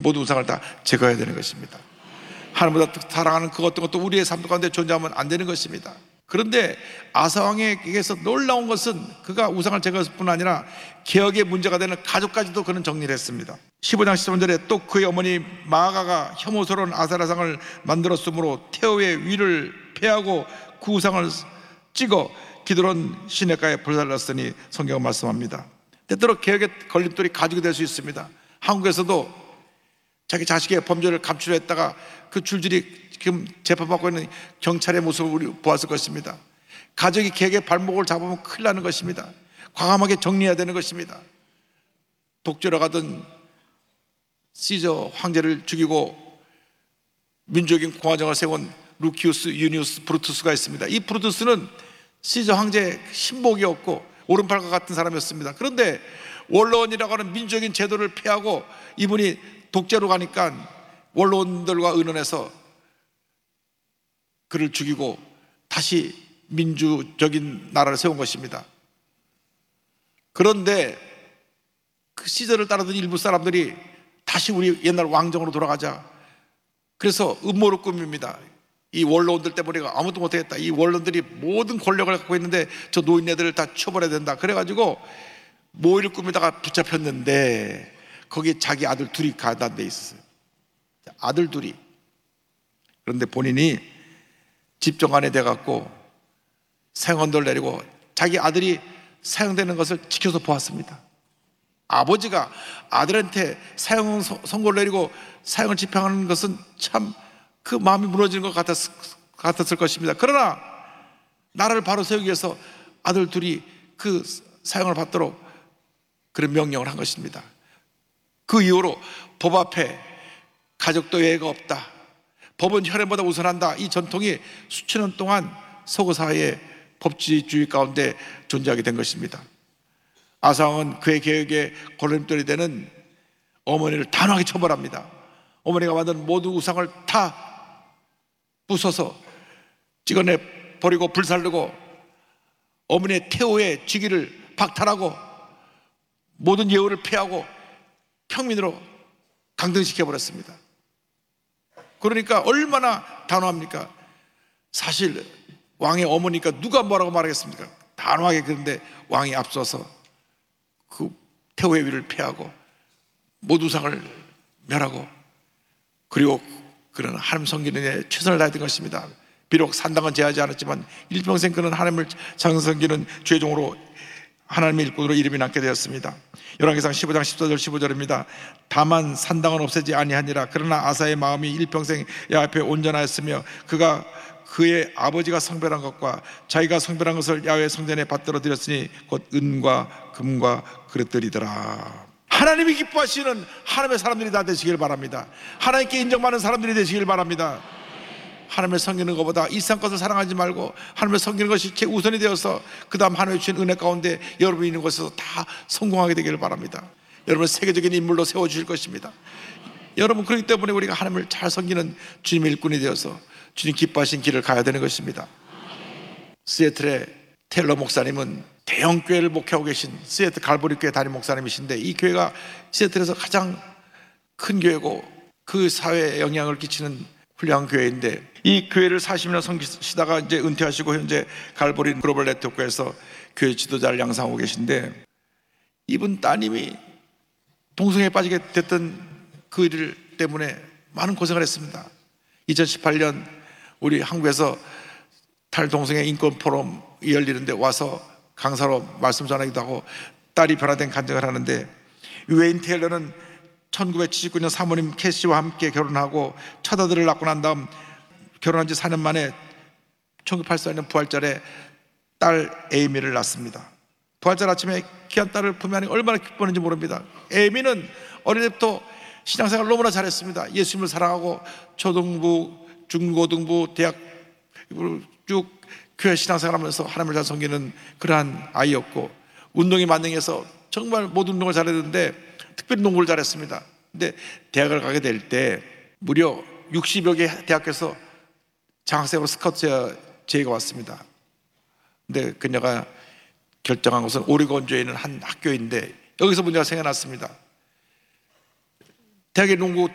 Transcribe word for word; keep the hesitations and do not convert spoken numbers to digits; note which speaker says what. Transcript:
Speaker 1: 모든 우상을 다 제거해야 되는 것입니다. 하나님보다 사랑하는 그 어떤 것도 우리의 삶 가운데 존재하면 안 되는 것입니다. 그런데 아사 왕에게서 놀라운 것은 그가 우상을 제거했을 뿐 아니라 개혁의 문제가 되는 가족까지도 그는 정리를 했습니다. 십오 장 십삼 절에 또 그의 어머니 마아가가 혐오스러운 아세라상을 만들었으므로 태호의 위를 패하고 그 우상을 찍어 기드론 시내가에 불살랐으니 성경은 말씀합니다. 때때로 개혁의 걸림돌이 가지고 될 수 있습니다. 한국에서도 자기 자식의 범죄를 감추려 했다가 그 줄줄이 지금 재판받고 있는 경찰의 모습을 우리 보았을 것입니다. 가족이 개혁의 발목을 잡으면 큰일 나는 것입니다. 과감하게 정리해야 되는 것입니다. 독재로 가던 시저 황제를 죽이고 민주적인 공화정을 세운 루키우스 유니우스 브루투스가 있습니다. 이 브루투스는 시저 황제의 신복이었고 오른팔과 같은 사람이었습니다. 그런데 원로원이라고 하는 민주적인 제도를 폐하고 이분이 독재로 가니까 원로원들과 의논해서 그를 죽이고 다시 민주적인 나라를 세운 것입니다. 그런데 그 시절을 따르던 일부 사람들이 다시 우리 옛날 왕정으로 돌아가자, 그래서 음모를 꾸밉니다. 이 원로원들 때문에 아무도 못하겠다, 이 원로원들이 모든 권력을 갖고 있는데 저 노인네들을 다 쳐버려야 된다. 그래가지고 모의를 꾸미다가 붙잡혔는데 거기 자기 아들 둘이 가다 돼 있었어요. 아들 둘이. 그런데 본인이 집정관이 돼갖고 사형언도를 내리고 자기 아들이 사형되는 것을 지켜서 보았습니다. 아버지가 아들한테 사형 선고를 내리고 사형을 집행하는 것은 참 그 마음이 무너지는 것 같았, 같았을 것입니다. 그러나 나라를 바로 세우기 위해서 아들 둘이 그 사형을 받도록 그런 명령을 한 것입니다. 그 이후로 법 앞에 가족도 예외가 없다, 법은 혈연보다 우선한다, 이 전통이 수천 년 동안 서구 사회의 법치주의 가운데 존재하게 된 것입니다. 아사왕은 그의 개혁에 걸림돌이 되는 어머니를 단호하게 처벌합니다. 어머니가 만든 모든 우상을 다 부숴서 찍어내 버리고 불살르고 어머니의 태호의 직위를 박탈하고 모든 예우를 폐하고 평민으로 강등시켜 버렸습니다. 그러니까 얼마나 단호합니까? 사실 왕의 어머니니까 누가 뭐라고 말하겠습니까? 단호하게. 그런데 왕이 앞서서 그 태호의 위를 폐하고 모두 우상을 멸하고, 그리고 그는 하나님 섬기는 데 최선을 다했던 것입니다. 비록 산당은 제하지 않았지만 일평생 그는 하나님을 장 섬기는 죄종으로 하나님의 일꾼으로 이름이 남게 되었습니다. 열왕기상 십오 장 십사 절 십오 절입니다. 다만 산당은 없애지 아니하니라. 그러나 아사의 마음이 일평생 야훼 앞에 온전하였으며 그가 그의 아버지가 성별한 것과 자기가 성별한 것을 야훼 성전에 받들어 드렸으니 곧 은과 금과 그릇들이더라. 하나님이 기뻐하시는 하나님의 사람들이 다 되시길 바랍니다. 하나님께 인정받는 사람들이 되시길 바랍니다. 하나님을 섬기는 것보다 이 세상 것을 사랑하지 말고 하나님을 섬기는 것이 최우선이 되어서 그 다음 하나님의 주신 은혜 가운데 여러분이 있는 곳에서 다 성공하게 되기를 바랍니다. 여러분 세계적인 인물로 세워주실 것입니다. 여러분, 그렇기 때문에 우리가 하나님을 잘 섬기는 주님의 일꾼이 되어서 주님 기뻐하신 길을 가야 되는 것입니다. 시애틀의 테일러 목사님은 대형 교회를 목회하고 계신 시애틀 갈보리 교회 담임 목사님이신데, 이 교회가 시애틀에서 가장 큰 교회고 그 사회에 영향을 끼치는 훌륭한 교회인데, 이 교회를 사십 년 섬기시다가 이제 은퇴하시고 현재 갈보리 글로벌 네트워크에서 교회 지도자를 양성하고 계신데, 이분 따님이 동성애에 빠지게 됐던 그 일 때문에 많은 고생을 했습니다. 이천십팔 년 우리 한국에서 탈동성애 인권 포럼이 열리는데 와서 강사로 말씀 전하기도 하고 딸이 변화된 간증을 하는데, 웨인 테일러는 천구백칠십구 년 사모님 캐시와 함께 결혼하고 첫 아들을 낳고 난 다음 결혼한 지 사 년 만에 천구백팔십사 년 부활절에 딸 에이미를 낳습니다. 부활절 아침에 귀한 딸을 품에 안에 얼마나 기뻤는지 모릅니다. 에이미는 어릴 때부터 신앙생활을 너무나 잘했습니다. 예수님을 사랑하고 초등부, 중고등부, 대학 쭉 교회 신앙생활하면서 하나님을 잘 섬기는 그러한 아이였고, 운동이 만능해서 정말 모든 운동을 잘했는데 특별히 농구를 잘했습니다. 근데 대학을 가게 될 때 무려 육십여 개 대학교에서 장학생으로 스카우트 제의가 왔습니다. 근데 그녀가 결정한 것은 오리곤주에 있는 한 학교인데 여기서 문제가 생겨났습니다. 대학의 농구